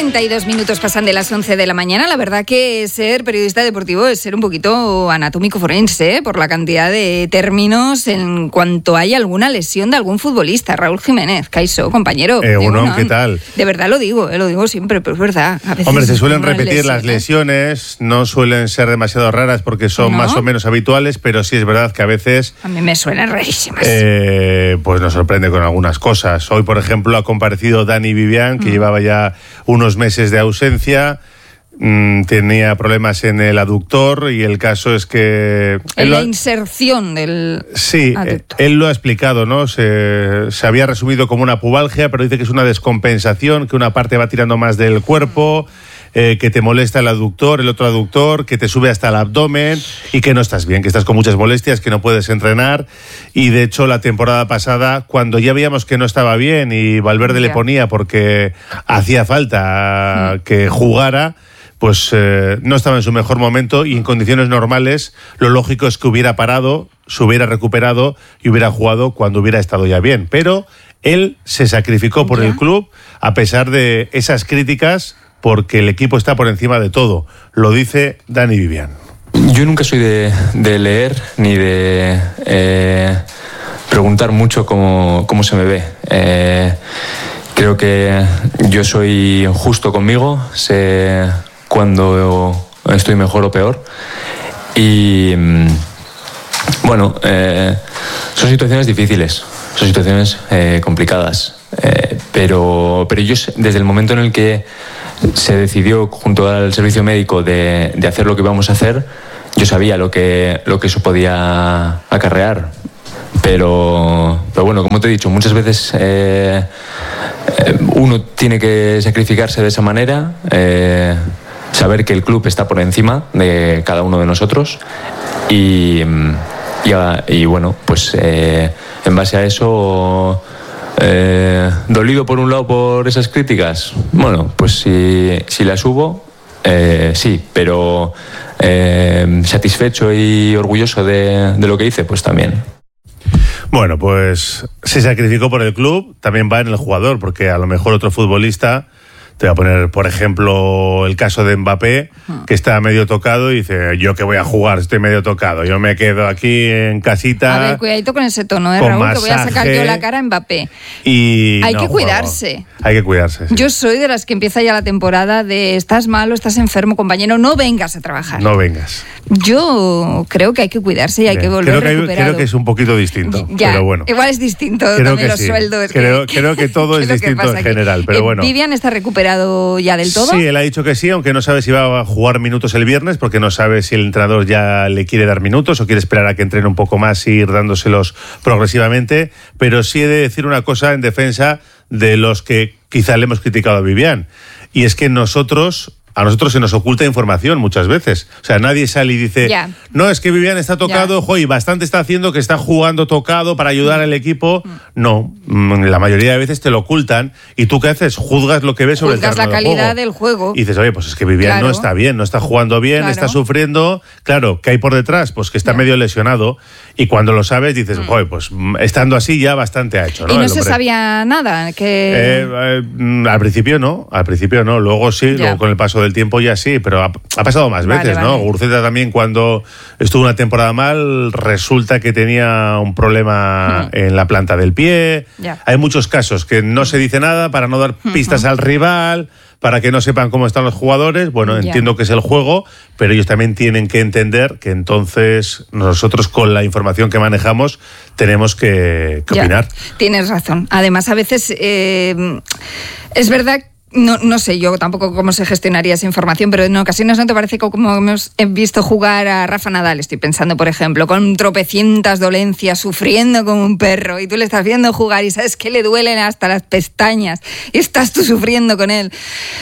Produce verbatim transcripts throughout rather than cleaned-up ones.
treinta y dos minutos pasan de las once de la mañana. La verdad que ser periodista deportivo es ser un poquito anatómico forense, ¿eh? Por la cantidad de términos en cuanto hay alguna lesión de algún futbolista. Raúl Jiménez, Kaixo, compañero. Eh, uno, ¿qué tal? De verdad lo digo, eh, lo digo siempre, pero es verdad. A veces Hombre, se suelen repetir las lesiones, no suelen ser demasiado raras porque son ¿no? más o menos habituales, pero sí es verdad que a veces... A mí me suenan rarísimas. Eh, pues nos sorprende con algunas cosas. Hoy, por ejemplo, ha comparecido Dani Vivian, que mm. llevaba ya unos meses de ausencia, mmm, tenía problemas en el aductor y el caso es que... En la ha... inserción del sí, aductor. Él lo ha explicado, ¿no? Se, se había resumido como una pubalgia, pero dice que es una descompensación, que una parte va tirando más del cuerpo, eh, que te molesta el aductor, el otro aductor, que te sube hasta el abdomen y que no estás bien, que estás con muchas molestias, que no puedes entrenar. Y de hecho la temporada pasada, cuando ya veíamos que no estaba bien y Valverde yeah. le ponía porque hacía falta mm. que jugara, pues eh, no estaba en su mejor momento y en condiciones normales lo lógico es que hubiera parado, se hubiera recuperado y hubiera jugado cuando hubiera estado ya bien. Pero él se sacrificó por yeah. el club a pesar de esas críticas porque el equipo está por encima de todo. Lo dice Dani Vivian. Yo nunca soy de, de leer ni de eh, preguntar mucho cómo, cómo se me ve. Eh, creo que yo soy justo conmigo, sé cuando estoy mejor o peor. Y bueno, eh, son situaciones difíciles, son situaciones eh, complicadas. Eh, pero, pero yo desde el momento en el que se decidió junto al servicio médico de, de hacer lo que íbamos a hacer, yo sabía lo que, lo que eso podía acarrear. Pero, pero bueno, como te he dicho, muchas veces eh, uno tiene que sacrificarse de esa manera, eh, saber que el club está por encima de cada uno de nosotros y, y, y bueno, pues eh, en base a eso... Eh, ¿Dolido por un lado por esas críticas? Bueno, pues si, si las hubo, eh, sí, pero eh, satisfecho y orgulloso de, de lo que hice, pues también. Bueno, pues se sacrificó por el club, también va en el jugador, porque a lo mejor otro futbolista... Te voy a poner, por ejemplo, el caso de Mbappé, que está medio tocado y dice, yo que voy a jugar, estoy medio tocado, yo me quedo aquí en casita. A ver, cuidadito con ese tono, ¿eh, Raúl? Masaje, que voy a sacar yo la cara a Mbappé. Y Hay no que juego. cuidarse. Hay que cuidarse. Sí. Yo soy de las que empieza ya la temporada de estás malo, estás enfermo, compañero, no vengas a trabajar. No vengas. Yo creo que hay que cuidarse y hay Bien. que volver creo que hay, recuperado. Creo que es un poquito distinto, ya, pero bueno. Igual es distinto creo también que los sí. sueldos. Creo que, creo que todo es distinto en general, pero eh, bueno. ¿Vivian está recuperado ya del todo? Sí, él ha dicho que sí, aunque no sabe si va a jugar minutos el viernes, porque no sabe si el entrenador ya le quiere dar minutos o quiere esperar a que entrene un poco más y ir dándoselos progresivamente. Pero sí he de decir una cosa en defensa de los que quizá le hemos criticado a Vivian, y es que nosotros... A nosotros se nos oculta información muchas veces. O sea, nadie sale y dice, yeah. no, es que Vivian está tocado, yeah. jo, y bastante está haciendo que está jugando tocado para ayudar al equipo. No, la mayoría de veces te lo ocultan. ¿Y tú qué haces? Juzgas lo que ves sobre Juzgas el terreno la calidad del del juego. Y dices, oye, pues es que Vivian claro. no está bien, no está jugando bien, claro. está sufriendo. Claro, ¿qué hay por detrás? Pues que está yeah. medio lesionado. Y cuando lo sabes dices, mm. joder, pues estando así ya bastante ha hecho, ¿no? Y no se sabía nada. Que... Eh, eh, al principio no, al principio no. Luego sí, yeah. luego con el paso del tiempo ya sí, pero ha, ha pasado más vale, veces, vale. ¿no? Guruceta también, cuando estuvo una temporada mal, resulta que tenía un problema uh-huh. en la planta del pie. Yeah. Hay muchos casos que no se dice nada para no dar pistas uh-huh. al rival, para que no sepan cómo están los jugadores. Bueno, yeah. entiendo que es el juego, pero ellos también tienen que entender que entonces nosotros con la información que manejamos tenemos que, que yeah. opinar. Tienes razón. Además, a veces eh, es verdad que No, no sé yo tampoco cómo se gestionaría esa información, pero en ocasiones no te parece que como hemos visto jugar a Rafa Nadal, estoy pensando, por ejemplo, con tropecientas dolencias, sufriendo como un perro, y tú le estás viendo jugar y sabes que le duelen hasta las pestañas y estás tú sufriendo con él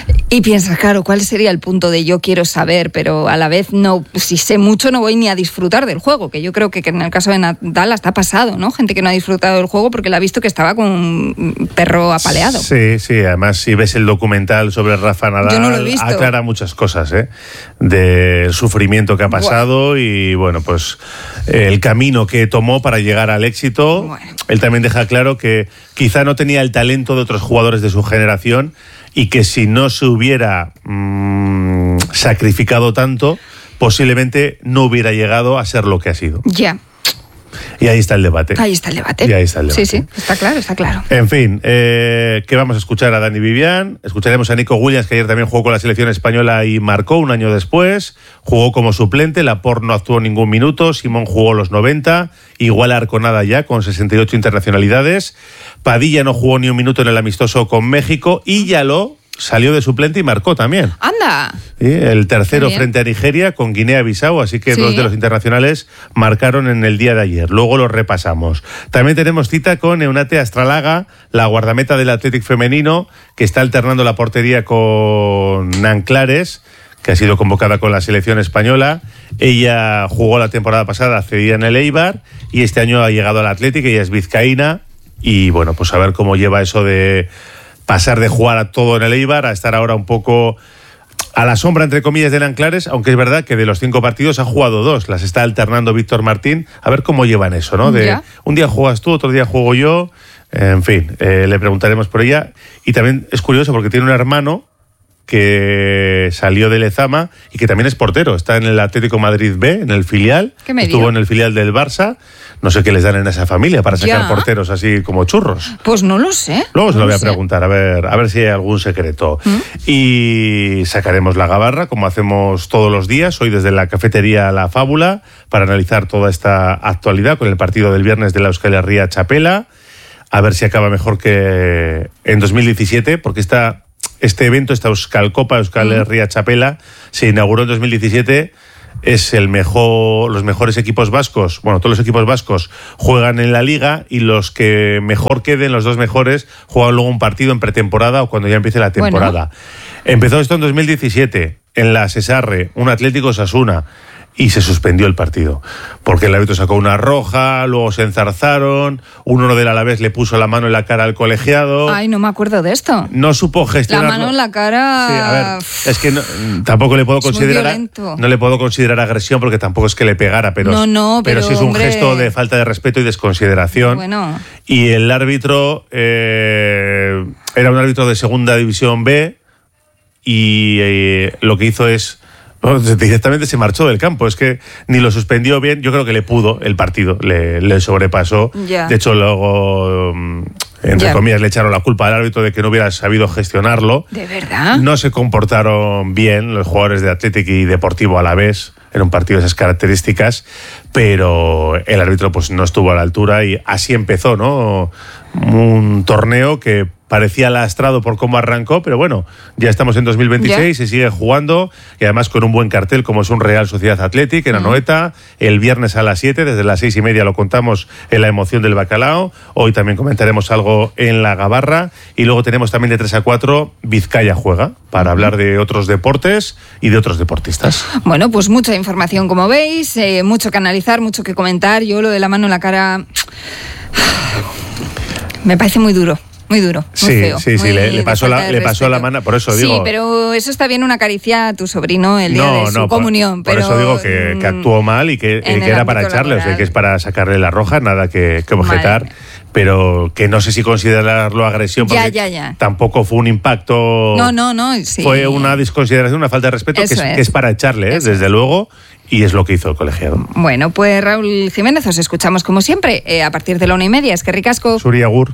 y piensas, claro, ¿cuál sería el punto de yo quiero saber? Pero a la vez no, si sé mucho no voy ni a disfrutar del juego, que yo creo que, que en el caso de Nadal hasta ha pasado, ¿no? Gente que no ha disfrutado del juego porque le ha visto que estaba con un perro apaleado. Sí, sí, además si ves el documental sobre Rafa Nadal, yo no lo he visto. Aclara muchas cosas, ¿eh? Del sufrimiento que ha pasado. Wow. Y bueno, pues el camino que tomó para llegar al éxito. Bueno. Él también deja claro que quizá no tenía el talento de otros jugadores de su generación y que si no se hubiera hubiera mmm, sacrificado tanto, posiblemente no hubiera llegado a ser lo que ha sido. Ya. Y ahí está el debate. Ahí está el debate. Y ahí está el debate. Sí, sí, está claro, está claro. En fin, eh, que vamos a escuchar a Dani Vivian, escucharemos a Nico Williams, que ayer también jugó con la selección española y marcó un año después, jugó como suplente, Laporte no actuó ningún minuto, Simón jugó los noventa, igual Arconada ya con sesenta y ocho internacionalidades, Padilla no jugó ni un minuto en el amistoso con México y Yaló salió de suplente y marcó también. ¡Anda! ¿Sí? El tercero frente a Nigeria con Guinea-Bissau, así que sí. Dos de los internacionales marcaron en el día de ayer. Luego los repasamos. También tenemos cita con Eunate Astralaga, la guardameta del Athletic femenino, que está alternando la portería con Nanclares, que ha sido convocada con la selección española. Ella jugó la temporada pasada, cedida en el Eibar, y este año ha llegado al Athletic, ella es vizcaína, y bueno, pues a ver cómo lleva eso de pasar de jugar a todo en el Eibar a estar ahora un poco a la sombra, entre comillas, de Nanclares, aunque es verdad que de los cinco partidos ha jugado dos, las está alternando Víctor Martín, a ver cómo llevan eso, ¿no? De ¿Ya? Un día juegas tú, otro día juego yo, en fin, eh, le preguntaremos por ella. Y también es curioso porque tiene un hermano que salió de Lezama y que también es portero, está en el Atlético Madrid B, en el filial, estuvo en el filial del Barça. No sé qué les dan en esa familia para sacar ya. porteros así como churros. Pues no lo sé. Luego se no lo voy lo a sé. preguntar, a ver, a ver si hay algún secreto. ¿Mm? Y sacaremos la gabarra, como hacemos todos los días, hoy desde la cafetería La Fábula, para analizar toda esta actualidad con el partido del viernes de la Euskal Herria Txapela. A ver si acaba mejor que en dos mil diecisiete, porque esta, este evento, esta Euskal Copa, Euskal Herria Txapela, se inauguró en dos mil diecisiete. Es el mejor, los mejores equipos vascos, bueno, todos los equipos vascos juegan en la liga y los que mejor queden, los dos mejores, juegan luego un partido en pretemporada o cuando ya empiece la temporada. Bueno. Empezó esto en dos mil diecisiete, en la Sesarre, un Atlético Osasuna, y se suspendió el partido, porque el árbitro sacó una roja, luego se enzarzaron, uno del Alavés le puso la mano en la cara al colegiado. Ay, no me acuerdo de esto. No supo gestionarlo. La mano en la cara... Sí, a ver, es que no, tampoco le puedo considerar... No le puedo considerar agresión porque tampoco es que le pegara, pero, no, no, pero, pero sí es un hombre... gesto de falta de respeto y desconsideración. Bueno. Y el árbitro eh, era un árbitro de Segunda División B y eh, lo que hizo es... directamente se marchó del campo, es que ni lo suspendió bien, yo creo que le pudo el partido, le, le sobrepasó, ya. De hecho luego, entre ya. comillas, le echaron la culpa al árbitro de que no hubiera sabido gestionarlo. ¿De verdad? No se comportaron bien los jugadores de Athletic y Deportivo Alavés en un partido de esas características, pero el árbitro pues no estuvo a la altura y así empezó, ¿no? Un torneo que parecía lastrado por cómo arrancó, pero bueno, ya estamos en dos mil veintiséis, ¿Ya? Se sigue jugando y además con un buen cartel como es un Real Sociedad Athletic en Anoeta, uh-huh. El viernes a las siete, desde las seis y media lo contamos en La Emoción del Bacalao, hoy también comentaremos algo en La Gabarra y luego tenemos también de tres a cuatro Vizcaya Juega, para uh-huh. hablar de otros deportes y de otros deportistas. Bueno, pues mucha información como veis, eh, mucho que analizar, mucho que comentar, yo lo de la mano en la cara me parece muy duro. Muy duro, muy sí, feo. Sí, sí, sí, le, le pasó, la, le pasó la mano, por eso digo... Sí, pero eso está bien, una caricia a tu sobrino el día no, de su no, comunión. Por, pero, por eso digo que, que actuó mal y que, que era para echarle, laboral. O sea, que es para sacarle la roja, nada que, que objetar, Madre. Pero que no sé si considerarlo agresión, porque ya, ya, ya. tampoco fue un impacto... No, no, no, sí. Fue una desconsideración, una falta de respeto, que es, es. que es para echarle, ¿eh? Desde es. luego... Y es lo que hizo el colegiado. Bueno, pues Raúl Jiménez, os escuchamos como siempre, eh, a partir de la una y media. Es que ricasco. Suri agur.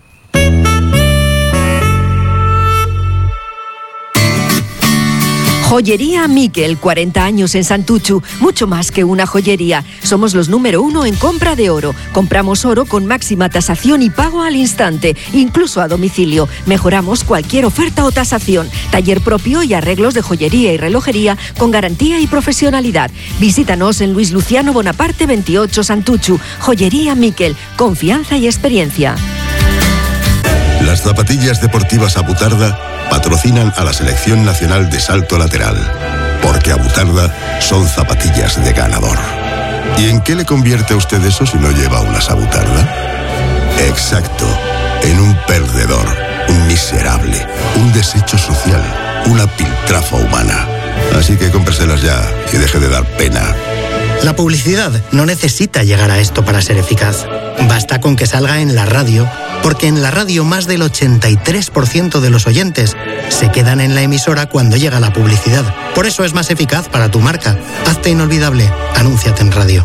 Joyería Miquel, cuarenta años en Santuchu, mucho más que una joyería. Somos los número uno en compra de oro. Compramos oro con máxima tasación y pago al instante, incluso a domicilio. Mejoramos cualquier oferta o tasación. Taller propio y arreglos de joyería y relojería con garantía y profesionalidad. Visítanos en Luis Luciano Bonaparte veintiocho Santuchu. Joyería Miquel, confianza y experiencia. Las zapatillas deportivas Abutarda patrocinan a la Selección Nacional de Salto Lateral, porque Abutarda son zapatillas de ganador. ¿Y en qué le convierte a usted eso si no lleva unas Abutarda? Exacto, en un perdedor, un miserable, un desecho social, una piltrafa humana. Así que cómpreselas ya y deje de dar pena. La publicidad no necesita llegar a esto para ser eficaz. Basta con que salga en la radio, porque en la radio más del ochenta y tres por ciento de los oyentes se quedan en la emisora cuando llega la publicidad. Por eso es más eficaz para tu marca. Hazte inolvidable. Anúnciate en radio.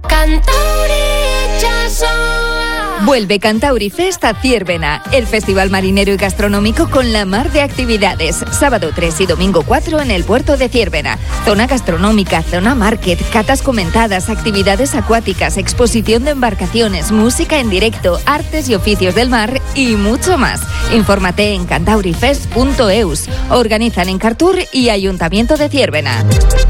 Vuelve Cantauri Fest a Ziérbena, el festival marinero y gastronómico con la mar de actividades. Sábado tres y domingo cuatro en el puerto de Ziérbena. Zona gastronómica, zona market, catas comentadas, actividades acuáticas, exposición de embarcaciones, música en directo, artes y oficios del mar y mucho más. Infórmate en cantaurifest punto eus. Organizan en Cartur y Ayuntamiento de Ziérbena.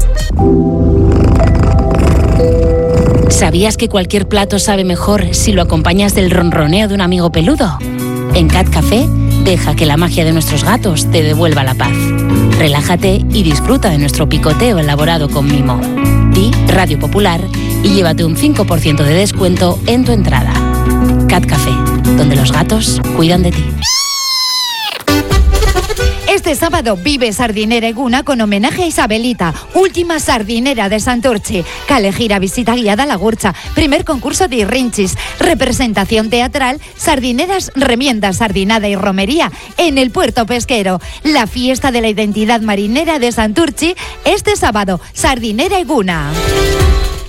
¿Sabías que cualquier plato sabe mejor si lo acompañas del ronroneo de un amigo peludo? En Cat Café, deja que la magia de nuestros gatos te devuelva la paz. Relájate y disfruta de nuestro picoteo elaborado con mimo. Di Radio Popular y llévate un cinco por ciento de descuento en tu entrada. Cat Café, donde los gatos cuidan de ti. Este sábado vive Sardinera Eguna con homenaje a Isabelita, última sardinera de Santurchi. Cale gira visita guiada a la Gurcha, primer concurso de Irrinchis, representación teatral, sardineras, remiendas, sardinada y romería en el puerto pesquero. La fiesta de la identidad marinera de Santurchi este sábado, Sardinera Eguna.